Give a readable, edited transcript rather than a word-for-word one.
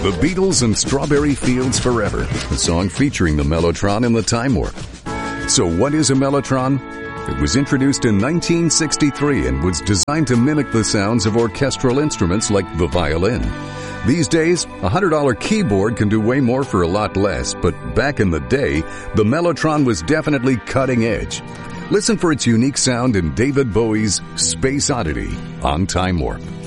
The Beatles and Strawberry Fields Forever, a song featuring the Mellotron and the Time Warp. So what is a Mellotron? It was introduced in 1963 and was designed to mimic the sounds of orchestral instruments like the violin. These days, a $100 keyboard can do way more for a lot less, but back in the day, the Mellotron was definitely cutting edge. Listen for its unique sound in David Bowie's Space Oddity on Time Warp.